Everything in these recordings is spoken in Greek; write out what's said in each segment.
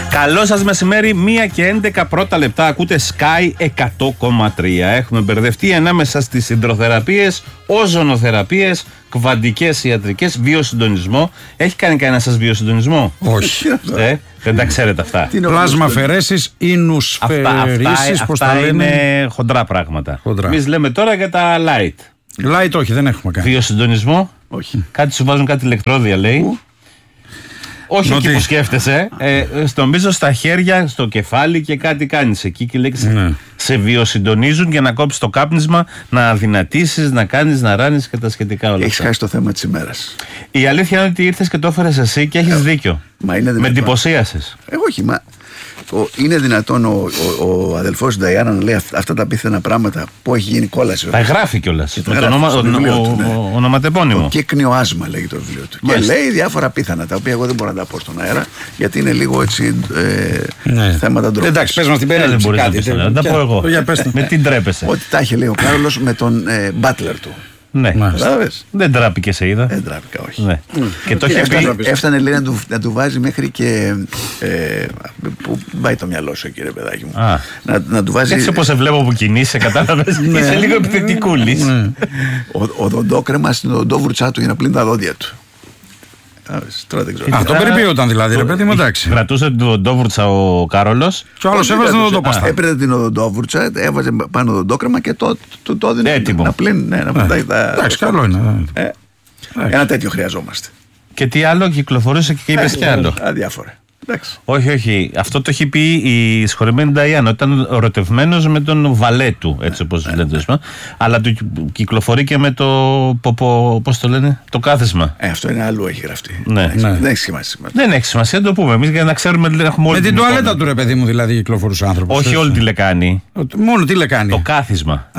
Καλό σας μεσημέρι, 1 και 11 πρώτα λεπτά. Ακούτε Sky 100,3. Έχουμε μπερδευτεί ανάμεσα στις υδροθεραπείες, οζονοθεραπείες, κβαντικές ιατρικές, βιοσυντονισμό. Έχει κάνει κανένα σας βιοσυντονισμό? Όχι. Δεν τα ξέρετε αυτά. Πλάσμαφαιρέσεις, ινουσφαιρήσεις, πώς τα λένε. είναι χοντρά πράγματα. Εμείς λέμε τώρα για τα light. Light όχι, δεν έχουμε κάνει. Βιοσυντονισμό. Όχι. Κάτι σου βάζουν κάτι ηλεκτρόδια, λέει. Όχι εκεί που σκέφτεσαι. Νομίζω στα χέρια, στο κεφάλι και κάτι κάνεις εκεί και λέξεις. Ναι. Σε βιοσυντονίζουν για να κόψεις το κάπνισμα, να αδυνατήσεις, να κάνεις, να ράνεις και τα σχετικά όλα. Έχεις χάσει το θέμα της ημέρας. Η αλήθεια είναι ότι ήρθες και το έφερες εσύ και έχεις δίκιο. Μα είναι δυνατόν. Με εντυπωσίασες. Όχι, μα. Είναι δυνατόν ο αδελφός Νταϊάννα να λέει αυτά τα πίθανα πράγματα που έχει γίνει κόλαση? Τα γράφει κιόλας. Με το ονοματεπώνυμο. Το κύκνιο άσμα λέγει το βιβλίο του. Μάλιστα. Και λέει διάφορα πίθανα τα οποία εγώ δεν μπορώ να τα πω στον αέρα γιατί είναι λίγο έτσι θέματα ντροπής. Εντάξει, πες μας την περίληψη κάτι. Δεν τα πω εγώ. Με τι ντρέπεσαι? Ότι τα έχει λέει ο Κάρολος με τον μπάτλερ του. Ναι. Δεν τράπηκε, σε είδα. Δεν τράπηκα, όχι. Ναι. Και το είχε πει. Έφτανε λέει να του βάζει μέχρι και. Πού πάει το μυαλό σου, κύριε παιδάκι μου. Να του βάζει. Έτσι όπως σε βλέπω που κινείσαι, κατάλαβες. Είσαι λίγο επιθετικούλης. Ο δοντόκρεμα στην οδοντόβουρτσά του για να πλύνει τα δόντια του. Τώρα δεν ξέρω. Το περιποιόταν δηλαδή, ρε παιδί μου, εντάξει. Κρατούσε την οδοντόβουρτσα ο Κάρολος. Και ο άλλος έβαζε την οδοντόπαστα. Έπαιρνε την οδοντόβουρτσα, έβαζε πάνω οδοντόκρεμα και το έδινε έτοιμο. Να πλύνει. Να πετάει τα. Εντάξει, καλό είναι. Ένα τέτοιο χρειαζόμαστε. Και τι άλλο, κυκλοφορούσε και είπες κι άλλο. Αδιάφορα. Όχι. Αυτό το έχει πει η συγχωρεμένη Νταϊάννα. Ήταν ερωτευμένος με τον βαλέ του, έτσι όπως λέτε. Αλλά του κυκλοφορεί και με το. Πώς το λένε, το κάθισμα. Αυτό είναι αλλού, έχει γραφτεί. Ναι. Δεν έχει σημασία. Δεν έχει σημασία, να το πούμε εμείς για να ξέρουμε. Με την τουαλέτα του, ρε παιδί μου, δηλαδή κυκλοφορούσε ο άνθρωπος. Όχι όλη τη λεκάνη. Μόνο τι λεκάνη. Το κάθισμα.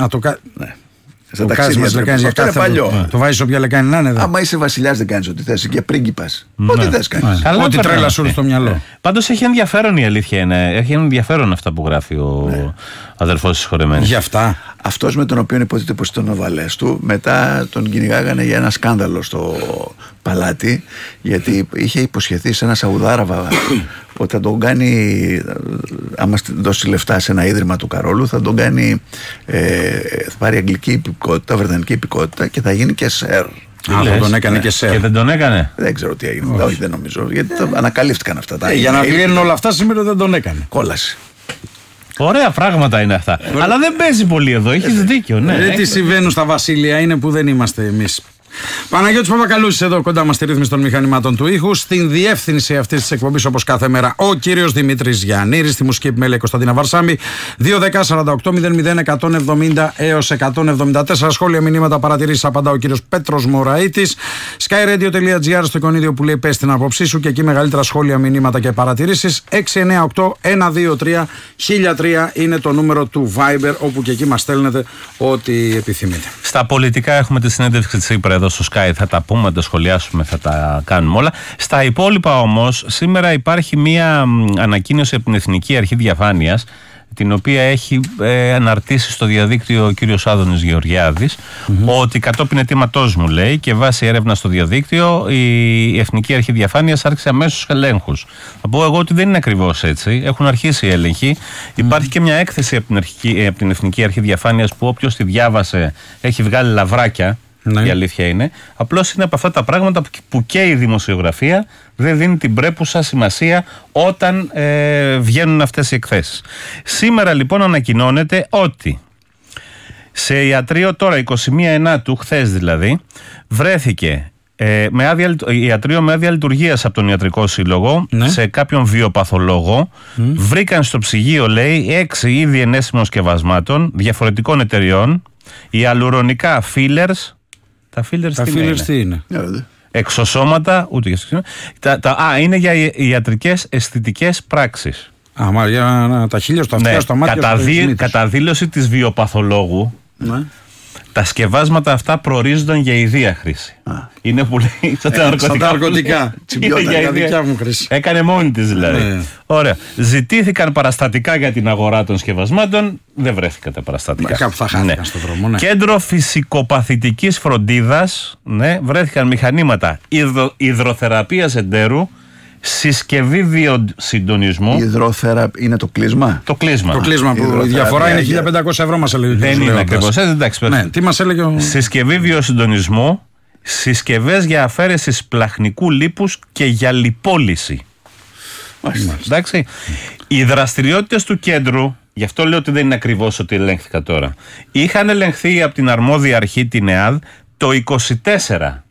Το κάθισμα δεν κάνει για κάθε παλιό. Το βάζεις όποια λεκάνη να είναι. Άμα είσαι βασιλιάς δεν κάνεις ό,τι θες και πρίγκιπας. Ό,τι θες κάνεις. Ό,τι τρέλα σου στο μυαλό. Πάντως έχει ενδιαφέρον, η αλήθεια είναι. Έχει ενδιαφέρον αυτά που γράφει ο αδελφός της συγχωρεμένης. Για αυτά. Αυτός με τον οποίο υποτίθεται πως ήταν ο βαλές του, μετά τον κυνηγάγανε για ένα σκάνδαλο στο παλάτι, γιατί είχε υποσχεθεί σε ένα Σαουδάραβα ότι θα τον κάνει, άμα δώσει λεφτά σε ένα ίδρυμα του Καρόλου, θα τον κάνει, θα πάρει αγγλική υπηκότητα, βρετανική υπηκότητα και θα γίνει και σερ. Θα τον έκανε και σερ. Και δεν τον έκανε. Δεν ξέρω τι έγινε. Όχι, δεν νομίζω. Γιατί ανακαλύφθηκαν αυτά. Για να βγαίνουν όλα αυτά σήμερα δεν τον έκανε. Κόλαση. Ωραία πράγματα είναι αυτά. Αλλά δεν παίζει πολύ εδώ, έχεις δίκιο. Τι συμβαίνουν στα βασίλεια είναι που δεν είμαστε εμείς. Παναγιώτης Παπακαλούσης εδώ κοντά μας στη ρύθμιση των μηχανημάτων του ήχου. Στην διεύθυνση αυτής της εκπομπής όπως κάθε μέρα ο κύριος Δημήτρης Γιαννήρης. Στη μουσική επιμέλεια Κωνσταντίνα Βαρσάμι. 2-10-48-00-170 έως 174. Σχόλια, μηνύματα, παρατηρήσεις απαντά ο κύριος Πέτρος Μωραΐτης. skyradio.gr στο εικονίδιο που λέει πες την άποψή σου και εκεί μεγαλύτερα σχόλια, μηνύματα και παρατηρήσεις. 698-123-1003 είναι το νούμερο του Viber όπου και εκεί μας στέλνετε ό,τι επιθυμείτε. Στα πολιτικά έχουμε τη συνέντευξη της Τσίπρα εδώ στο Sky, θα τα πούμε, θα τα σχολιάσουμε, θα τα κάνουμε όλα. Στα υπόλοιπα όμως, σήμερα υπάρχει μία ανακοίνωση από την Εθνική Αρχή Διαφάνειας, την οποία έχει αναρτήσει στο διαδίκτυο ο κύριος Άδωνης Γεωργιάδης, ότι κατόπιν αιτήματός μου, λέει, και βάσει έρευνα στο διαδίκτυο, η Εθνική Αρχή Διαφάνειας άρχισε αμέσως ελέγχους. Θα πω εγώ ότι δεν είναι ακριβώς έτσι. Έχουν αρχίσει οι έλεγχοι. Υπάρχει και μια έκθεση από την Εθνική Αρχή Διαφάνειας που όποιος τη διάβασε έχει βγάλει λαβράκια. Η αλήθεια είναι. Απλώς είναι από αυτά τα πράγματα που και η δημοσιογραφία δεν δίνει την πρέπουσα σημασία όταν βγαίνουν αυτές οι εκθέσεις. Σήμερα λοιπόν ανακοινώνεται ότι σε ιατρείο τώρα 21 Ενάτου, χθες δηλαδή, βρέθηκε ιατρείο με άδεια λειτουργίας από τον Ιατρικό Σύλλογο, σε κάποιον βιοπαθολόγο. Βρήκαν στο ψυγείο, λέει, 6 είδη ενέσιμων σκευασμάτων διαφορετικών εταιριών, ιαλουρονικά fillers. Τα fillers τι είναι? Εξωσώματα, ούτε για είναι για ιατρικές αισθητικές πράξεις. Για τα χείλια, στα αυτιά, στα μάτια. Κατά δήλωση της βιοπαθολόγου, τα σκευάσματα αυτά προορίζονταν για ιδία χρήση. Είναι που λέει στα ναρκωτικά. Για δικιά μου χρήση. Έκανε μόνη της δηλαδή. Ωραία. Ζητήθηκαν παραστατικά για την αγορά των σκευασμάτων. Δεν βρέθηκαν τα παραστατικά. Κάπου θα χάθηκαν στον δρόμο. Κέντρο φυσικοπαθητικής φροντίδας. Βρέθηκαν μηχανήματα υδροθεραπείας εντέρου, συσκευή βιοσυντονισμού. Υδροθεραπεία είναι το κλείσμα. Το κλείσμα. Το κλείσμα που η διαφορά είναι 1.500 €, μας έλεγε. Δεν είναι ακριβώς. Εντάξει, ναι, τι μας έλεγε ο... Συσκευή βιοσυντονισμού, συσκευές για αφαίρεση πλαχνικού λίπους και για λιπόλυση. Εντάξει. Οι δραστηριότητες του κέντρου, γι' αυτό λέω ότι δεν είναι ακριβώς ότι ελέγχθηκα τώρα, είχαν ελεγχθεί από την αρμόδια αρχή, την ΕΑΔ, το 24.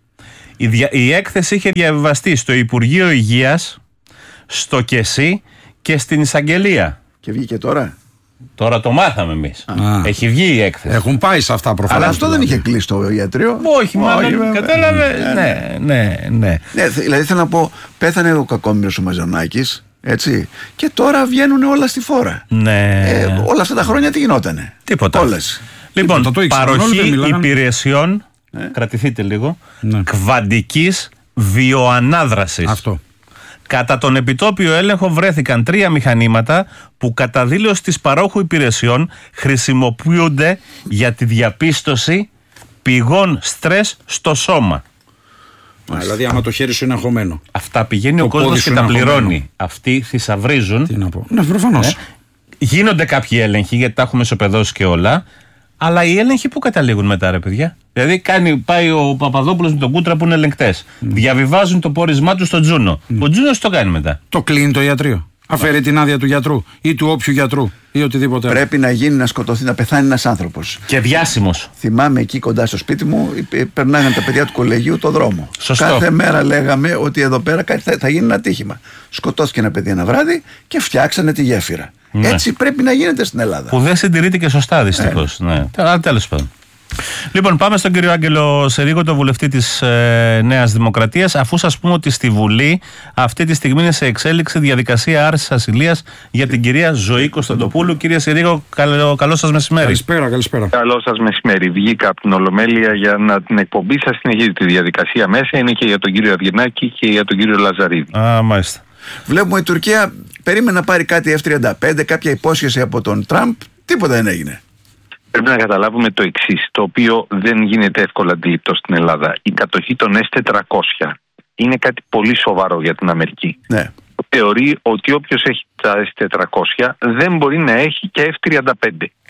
Η έκθεση είχε διαβιβαστεί στο Υπουργείο Υγείας, στο ΚΕΣΥ και στην Εισαγγελία. Και βγήκε τώρα. Τώρα το μάθαμε εμείς. Έχει βγει η έκθεση. Έχουν πάει σε αυτά προφανώς. Αλλά αυτό δεν είχε κλείσει το ιατρείο. Όχι, μάλλον. Κατάλαβε. Ναι. Δηλαδή θέλω να πω, πέθανε ο κακόμοιρος ο Μαζονάκης, έτσι, και τώρα βγαίνουν όλα στη φόρα. Ναι. Όλα αυτά τα χρόνια τι γινότανε? Τίποτα. Όλες. Λοιπόν, παροχή υπηρεσιών, κρατηθείτε λίγο, κβαντικής βιοανάδρασης. Αυτό. Κατά τον επιτόπιο έλεγχο βρέθηκαν 3 μηχανήματα που κατά δήλωση της παρόχου υπηρεσιών χρησιμοποιούνται για τη διαπίστωση πηγών στρες στο σώμα. Δηλαδή άμα το χέρι σου είναι αγχωμένο. Αυτά πηγαίνει ο κόσμος και τα πληρώνει. Αυτοί θησαυρίζουν. Τι να πω. Ναι, προφανώς. Γίνονται κάποιοι έλεγχοι γιατί τα έχουμε ισοπεδώσει και όλα. Αλλά οι έλεγχοι πού καταλήγουν μετά, ρε παιδιά? Δηλαδή πάει ο Παπαδόπουλος με τον Κούτρα που είναι ελεγκτές. Διαβιβάζουν το πόρισμά του στον Τζούνο. Ο Τζούνος το κάνει μετά. Το κλείνει το ιατρείο. Αφαιρεί την άδεια του γιατρού ή του όποιου γιατρού ή οτιδήποτε. Πρέπει να γίνει, να σκοτωθεί, να πεθάνει ένας άνθρωπος. Και διάσημος. Θυμάμαι εκεί κοντά στο σπίτι μου, περνάγαν τα παιδιά του κολεγίου το δρόμο. Σωστό. Κάθε μέρα λέγαμε ότι εδώ πέρα θα γίνει ένα ατύχημα. Σκοτώθηκε ένα παιδί ένα βράδυ και φτιάξανε τη γέφυρα. Ναι. Έτσι πρέπει να γίνεται στην Ελλάδα. Που δεν συντηρείται και σωστά, δυστυχώς. Ναι. Τέλος πάντων. Λοιπόν, πάμε στον κύριο Άγγελο Σερίγο, το βουλευτή της Νέας Δημοκρατίας, αφού σας πούμε ότι στη Βουλή αυτή τη στιγμή είναι σε εξέλιξη διαδικασία άρσης ασυλίας για την κυρία Ζωή Κωνσταντοπούλου. Κύριε Σερίγο, καλό σας μεσημέρι. Καλησπέρα. Καλό σας μεσημέρι. Βγήκα από την Ολομέλεια για να την εκπομπή σας συνεχίζει τη διαδικασία μέσα. Είναι και για τον κύριο Αυγενάκη και για τον κύριο Λαζαρίδη. Μάλιστα. Βλέπουμε η Τουρκία περίμενε να πάρει κάτι F-35, κάποια υπόσχεση από τον Τραμπ, τίποτα δεν έγινε. Πρέπει να καταλάβουμε το εξής, το οποίο δεν γίνεται εύκολα αντιληπτό στην Ελλάδα. Η κατοχή των S-400 είναι κάτι πολύ σοβαρό για την Αμερική. Ναι. Θεωρεί ότι όποιος έχει τα S-400 δεν μπορεί να έχει και F-35.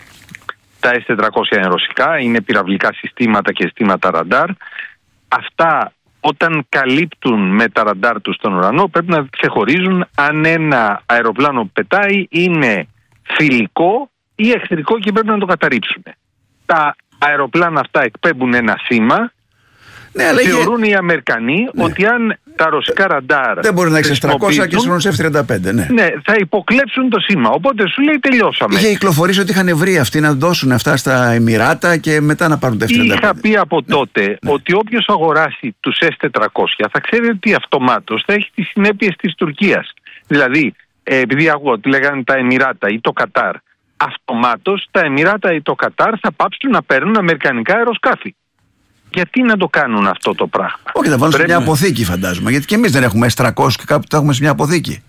Τα S-400 είναι ρωσικά, είναι πυραυλικά συστήματα και συστήματα ραντάρ. Αυτά όταν καλύπτουν με τα ραντάρ τους στον ουρανό πρέπει να ξεχωρίζουν αν ένα αεροπλάνο πετάει είναι φιλικό ή εχθρικό και πρέπει να το καταρρίψουν. Τα αεροπλάνα αυτά εκπέμπουν ένα σήμα. Ναι, θεωρούν οι Αμερικανοί ότι αν τα ρωσικά ραντάρ δεν μπορεί να έχει S-300 και στρώνουν F-35. Ναι, θα υποκλέψουν το σήμα. Οπότε σου λέει τελειώσαμε. Είχε κυκλοφορήσει ότι είχαν βρει αυτοί να δώσουν αυτά στα Εμιράτα και μετά να πάρουν τα F-35. Είχα πει από τότε ότι όποιος αγοράσει τους S-400 θα ξέρει ότι αυτομάτως θα έχει τις συνέπειες της Τουρκίας. Δηλαδή, επειδή ακούω ότι λέγανε τα Εμιράτα ή το Κατάρ, αυτομάτως τα Εμιράτα ή το Κατάρ θα πάψουν να παίρνουν αμερικανικά αεροσκάφη. Γιατί να το κάνουν αυτό το πράγμα? Όχι, θα βάλουν σε μια αποθήκη, φαντάζομαι. Γιατί και εμείς δεν έχουμε S-300 και κάπου τα έχουμε σε μια αποθήκη.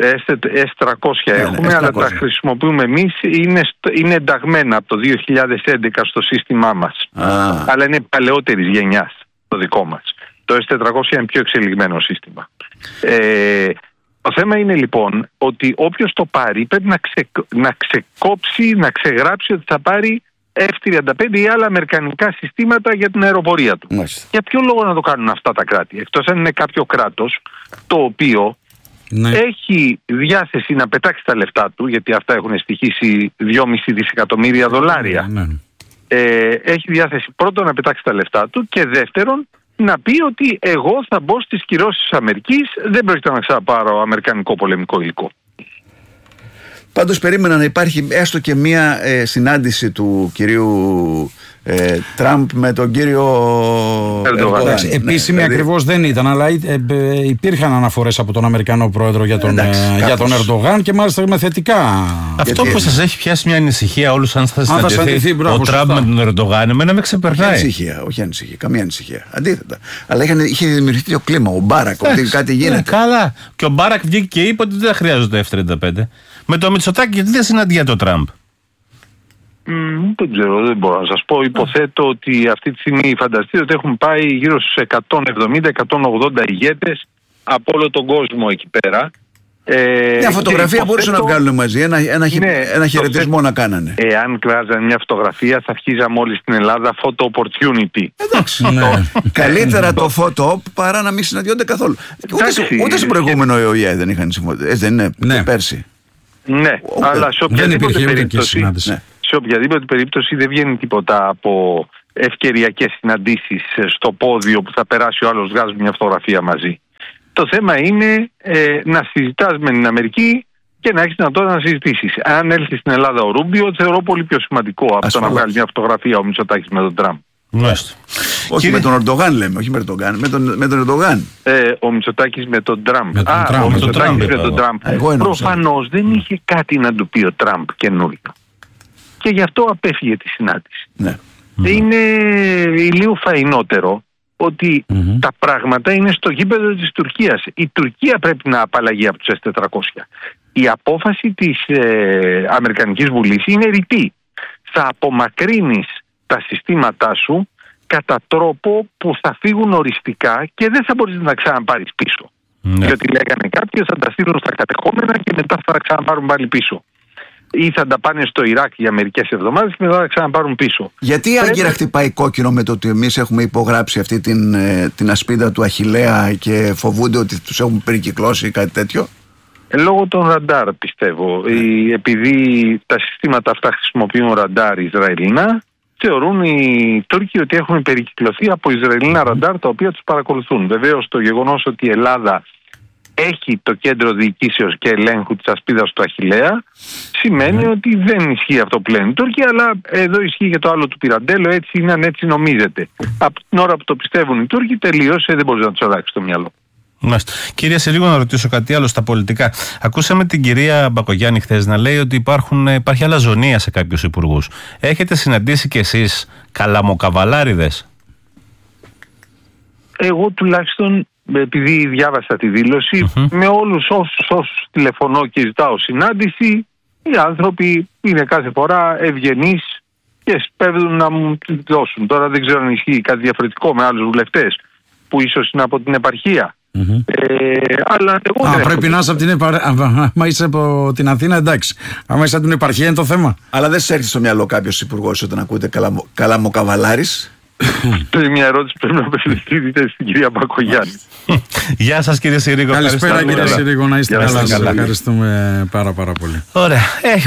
S-300 έχουμε, αλλά τα χρησιμοποιούμε εμείς. Είναι ενταγμένα από το 2011 στο σύστημά μας. Αλλά είναι παλαιότερης γενιάς το δικό μας. Το S-400 είναι πιο εξελιγμένο σύστημα. Το θέμα είναι λοιπόν ότι όποιος το πάρει πρέπει να ξεκόψει, να ξεγράψει ότι θα πάρει F-35 ή άλλα αμερικανικά συστήματα για την αεροπορία του. Για ποιο λόγο να το κάνουν αυτά τα κράτη? Εκτός αν είναι κάποιο κράτος το οποίο έχει διάθεση να πετάξει τα λεφτά του, γιατί αυτά έχουν στοιχήσει 2,5 δισεκατομμύρια δολάρια. Έχει διάθεση πρώτον να πετάξει τα λεφτά του και δεύτερον να πει ότι εγώ θα μπω στις κυρώσεις της Αμερικής, δεν πρόκειται να ξαναπάρω αμερικανικό πολεμικό υλικό. Πάντως περίμενα να υπάρχει έστω και μία συνάντηση του κυρίου Τραμπ με τον κύριο Ερντογάν. Επίσημη ακριβώς δεν ήταν, αλλά υπήρχαν αναφορές από τον Αμερικανό πρόεδρο για τον Ερντογάν και μάλιστα με θετικά. Αυτό που σας έχει πιάσει μια ανησυχία όλους αν θα συναντηθεί ο Τραμπ με τον Ερντογάν, εμένα με ξεπερνάει. Όχι ανησυχία, καμία ανησυχία. Αντίθετα. Αλλά είχε δημιουργηθεί το κλίμα, ο Μπάρακ, ότι κάτι γίνεται. Καλά. Και ο Μπάρακ βγήκε και είπε ότι δεν χρειάζονται F-35. Με το Μητσοτάκη, γιατί δεν συναντιέται ο Τραμπ? Δεν ξέρω, δεν μπορώ να σας πω. Υποθέτω ότι αυτή τη στιγμή φανταστείτε ότι έχουν πάει γύρω στους 170-180 ηγέτες από όλο τον κόσμο εκεί πέρα. Μια φωτογραφία μπορούσαν να βγάλουν μαζί, ένα χαιρετισμό να κάνανε. Εάν βγάζανε μια φωτογραφία θα αρχίζαμε όλοι στην Ελλάδα photo opportunity. Εντάξει. Καλύτερα το photo op παρά να μην συναντιόνται καθόλου. Ούτε στην προηγούμενο ΕΟΙΑ δεν είχαν συμφωνήσει. Δεν είναι πέρσι. Ναι, αλλά σε οποιαδήποτε περίπτωση δεν βγαίνει τίποτα από ευκαιριακές συναντήσεις στο πόδιο που θα περάσει ο άλλος, βγάζει μια φωτογραφία μαζί. Το θέμα είναι να συζητάς με την Αμερική και να έχεις δυνατότητα να συζητήσεις. Αν έλθει στην Ελλάδα ο Ρούμπιο, θεωρώ πολύ πιο σημαντικό από το να βγάλει μια φωτογραφία ο Μητσοτάκης με τον Τραμπ. Όχι με τον Ερντογάν λέμε, όχι με τον Ερντογάν. Με τον Ερντογάν. Ο Μητσοτάκης με τον Τραμπ. Ο Μητσοτάκης με τον Τραμπ. Προφανώς δεν είχε κάτι να του πει ο Τραμπ καινούριο. Και γι' αυτό απέφυγε τη συνάντηση. Ναι. Είναι ηλίου φαϊνότερο ότι τα πράγματα είναι στο γήπεδο της Τουρκίας. Η Τουρκία πρέπει να απαλλαγεί από τους S-400. Η απόφαση της Αμερικανικής Βουλής είναι ρητή. Θα απομακρύνεις τα συστήματά σου κατά τρόπο που θα φύγουν οριστικά και δεν θα μπορείς να ξαναπάρεις πίσω. Ναι. Διότι λέγανε κάποιοι θα τα στείλουν στα κατεχόμενα και μετά θα τα ξαναπάρουν πάλι πίσω. Ή θα τα πάνε στο Ιράκ για μερικές εβδομάδες και μετά θα τα ξαναπάρουν πίσω. Γιατί άγκυρα χτυπάει κόκκινο με το ότι εμείς έχουμε υπογράψει αυτή την ασπίδα του Αχιλλέα και φοβούνται ότι τους έχουν περικυκλώσει ή κάτι τέτοιο? Λόγω των ραντάρ πιστεύω. Επειδή τα συστήματα αυτά χρησιμοποιούν ραντάρ Ισραηλινά, θεωρούν οι Τούρκοι ότι έχουν περικυκλωθεί από Ισραηλινά ραντάρ τα οποία τους παρακολουθούν. Βεβαίως το γεγονός ότι η Ελλάδα έχει το κέντρο διοικήσεως και ελέγχου της ασπίδας του Αχιλλέα σημαίνει ότι δεν ισχύει αυτό που λένε οι Τούρκοι, αλλά εδώ ισχύει και το άλλο του Πυραντέλο, έτσι είναι αν έτσι νομίζετε. Από την ώρα που το πιστεύουν οι Τούρκοι τελείωσε, δεν μπορείς να τους αλλάξει το μυαλό. Κυρία, σε λίγο να ρωτήσω κάτι άλλο στα πολιτικά. Ακούσαμε την κυρία Μπακογιάννη χθες να λέει ότι υπάρχει αλαζονία σε κάποιους υπουργούς. Έχετε συναντήσει κι εσείς καλαμοκαβαλάριδες? Εγώ τουλάχιστον, επειδή διάβασα τη δήλωση, με όλους όσους τηλεφωνώ και ζητάω συνάντηση, οι άνθρωποι είναι κάθε φορά ευγενείς και σπέβδουν να μου τη δώσουν. Τώρα δεν ξέρω αν ισχύει κάτι διαφορετικό με άλλους βουλευτές που ίσως είναι από την επαρχία. Αλλά εγώ πρέπει να είσαι από την επαρχία. Άμα είσαι από την Αθήνα, εντάξει. Άμα είσαι από την επαρχία είναι το θέμα. Αλλά δεν σε έρθει στο μυαλό κάποιος υπουργός όταν ακούτε καλαμοκαβαλάρης? Είναι μια ερώτηση που πρέπει να απευθυνθείτε στην κυρία Μπακογιάννη. Γεια σας κύριε Συρίγο. Καλησπέρα κύριε Συρίγο, να είστε καλά. Ευχαριστούμε πάρα πολύ. Ωραία,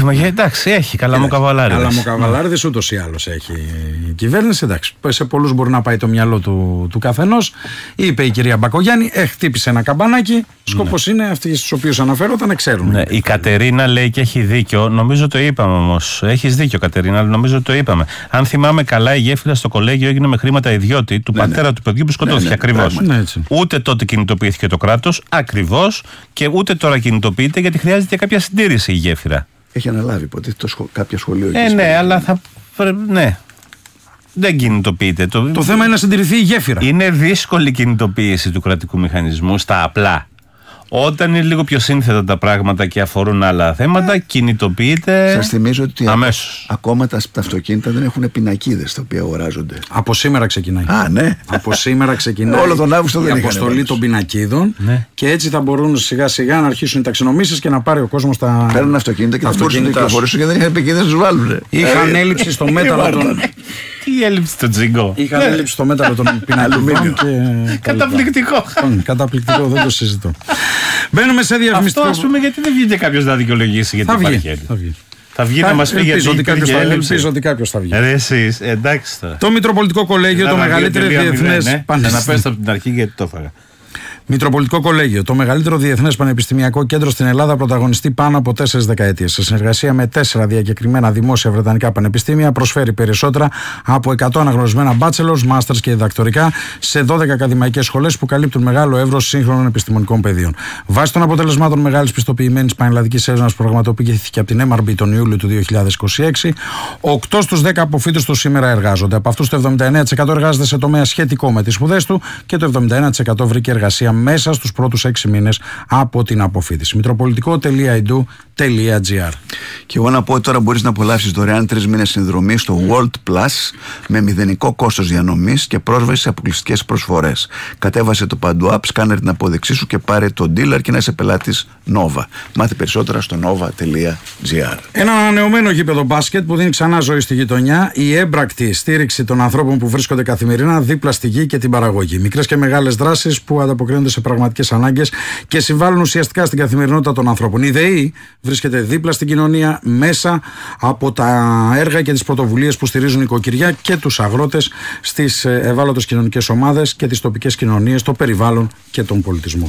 έχει καλαμοκαβαλάριδες. Καλαμοκαβαλάριδες ούτως ή άλλως έχει η κυβέρνηση, εντάξει. Σε πολλούς μπορεί να πάει το μυαλό του καθενός. Είπε η κυρία Μπακογιάννη, χτύπησε ένα καμπανάκι. Σκοπός είναι αυτοί στους οποίους αναφέρονταν να ξέρουν. Ναι, η Κατερίνα λέει και έχει δίκιο. Νομίζω το είπαμε όμως. Έχεις δίκιο, Κατερίνα, αλλά νομίζω το είπαμε. Αν θυμάμαι καλά, η γέφυρα στο κολέγιο έγινε με χρήματα ιδιώτη του πατέρα του παιδιού που σκοτώθηκε. Ακριβώς. Ούτε τότε κινητοποιήθηκε το κράτος, ακριβώς, και ούτε τώρα κινητοποιείται γιατί χρειάζεται και κάποια συντήρηση η γέφυρα. Έχει αναλάβει ποτέ κάποιο σχολείο. Ναι, αλλά θα. Ναι. Δεν κινητοποιείται. Το θέμα είναι να συντηρηθεί η γέφυρα. Είναι δύσκολη η κινητοποίηση του κρατικού μηχανισμού στα απλά. Όταν είναι λίγο πιο σύνθετα τα πράγματα και αφορούν άλλα θέματα, κινητοποιείται. Σας θυμίζω ότι αμέσως. Ακόμα τα αυτοκίνητα δεν έχουν πινακίδες τα οποία αγοράζονται. Από σήμερα ξεκινάει. Ναι. Από σήμερα ξεκινάει. Όλο τον Αύγουστο δεν είχαν. Η αποστολή των πινακίδων. Ναι. Και έτσι θα μπορούν σιγά σιγά να αρχίσουν οι ταξινομήσεις και να πάρει ο κόσμος τα. Παίρνουν αυτοκίνητα και θα μπορούσαν να κυκλοφορήσουν και δεν είχαν επικίνδυνο να τους βάλουν. Είχαν έλλειψη στο μέταλλο των. Τι έλλειψη στο τζιγκό. Είχαν έλλειψη στο μέταλλο των πινακίδων. Καταπληκτικό. Καταπληκτικό, δεν το συζητώ. Μπαίνουμε σε διαφημιστικό. Αυτό, ας πούμε, γιατί δεν βγήκε κάποιος να δικαιολογήσει γιατί υπάρχει. Θα βγει να μας πει γιατί ελπίζω ότι κάποιος θα βγει. Εσείς, εντάξει τώρα. Το Μητροπολιτικό Κολέγιο, το μεγαλύτερο διεθνές πανεπιστήμιο. Να πες από την αρχή γιατί το έφαγα. Μητροπολιτικό Κολέγιο, το μεγαλύτερο διεθνές πανεπιστημιακό κέντρο στην Ελλάδα, πρωταγωνιστεί πάνω από 4 δεκαετίες. Σε συνεργασία με 4 διακεκριμένα δημόσια βρετανικά πανεπιστήμια, προσφέρει περισσότερα από 100 αναγνωρισμένα bachelors, masters και διδακτορικά σε 12 ακαδημαϊκές σχολές που καλύπτουν μεγάλο εύρος σύγχρονων επιστημονικών πεδίων. Βάσει των αποτελεσμάτων μεγάλης πιστοποιημένης πανελλαδικής έρευνας που πραγματοποιήθηκε από την MRB τον Ιούλιο του 2026, 8 στους 10 αποφύτους του σήμερα εργάζονται. Από αυτούς το 79% εργάζεται σε τομέα σχετικό με τις σπουδές του και το 71% βρήκε εργασία μέσα στους πρώτους 6 μήνες από την αποφύτιση. Μητροπολιτικό.edu worldplus.gr. Και εγώ να πω ότι τώρα μπορείς να απολαύσεις δωρεάν 3 μήνες συνδρομή στο World Plus με μηδενικό κόστος διανομής και πρόσβαση σε αποκλειστικές προσφορές. Κατέβασε το Παντού App, σκάνερ την απόδειξή σου και πάρε το dealer και να είσαι πελάτης Nova. Μάθε περισσότερα στο nova.gr. Ένα ανανεωμένο γήπεδο μπάσκετ που δίνει ξανά ζωή στη γειτονιά, η έμπρακτη στήριξη των ανθρώπων που βρίσκονται καθημερινά δίπλα στη γη και την παραγωγή. Μικρές και μεγάλες δράσεις που ανταποκρίνονται σε πραγματικές ανάγκες και συμβάλλουν ουσιαστικά στην καθημερινότητα των ανθρώπων. Η ΔΕΗ βρίσκεται δίπλα στην κοινωνία μέσα από τα έργα και τις πρωτοβουλίες που στηρίζουν οικοκυριά και τους αγρότες στις ευάλωτες κοινωνικές ομάδες και τις τοπικές κοινωνίες, το περιβάλλον και τον πολιτισμό.